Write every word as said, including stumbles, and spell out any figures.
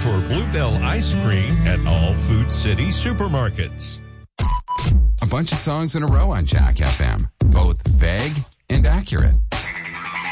for Bluebell ice cream at all Food City supermarkets. A bunch of songs in a row on Jack F M, both vague and accurate.